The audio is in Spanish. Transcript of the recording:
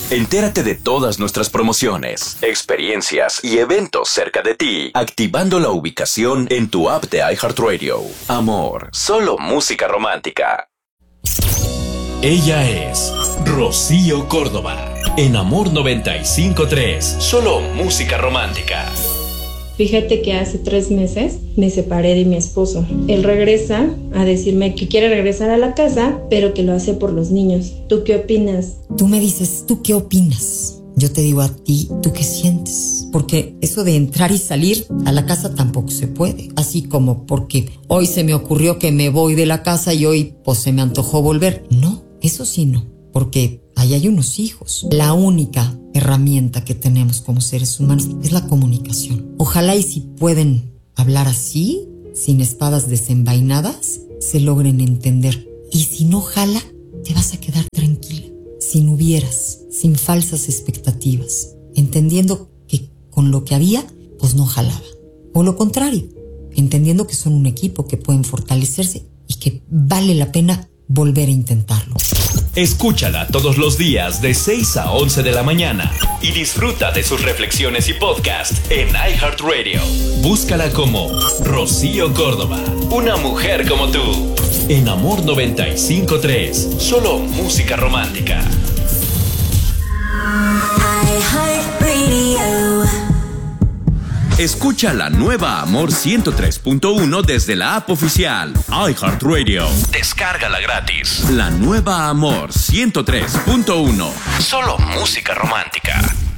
Entérate de todas nuestras promociones, experiencias y eventos cerca de ti, activando la ubicación en tu app de iHeartRadio. Amor, solo música romántica. Ella es Rocío Córdoba, en Amor 95.3, solo música romántica. Fíjate que hace 3 meses me separé de mi esposo. Él regresa a decirme que quiere regresar a la casa, pero que lo hace por los niños. ¿Tú qué opinas? Tú me dices, ¿tú qué opinas? Yo te digo a ti, ¿tú qué sientes? Porque eso de entrar y salir a la casa tampoco se puede. Así como porque hoy se me ocurrió que me voy de la casa y hoy pues se me antojó volver. No, eso sí no, porque ahí hay unos hijos. La única herramienta que tenemos como seres humanos es la comunicación. Ojalá y si pueden hablar así, sin espadas desenvainadas, se logren entender. Y si no jala, te vas a quedar tranquila, sin hubieras, sin falsas expectativas, entendiendo que con lo que había, pues no jalaba. O lo contrario, entendiendo que son un equipo, que pueden fortalecerse y que vale la pena volver a intentarlo. Escúchala todos los días de 6 a 11 de la mañana y disfruta de sus reflexiones y podcast en iHeartRadio. Búscala como Rocío Córdoba, una mujer como tú, en Amor 95.3, solo música romántica. Escucha la nueva Amor 103.1 desde la app oficial iHeartRadio. Descárgala gratis. La nueva Amor 103.1. Solo música romántica.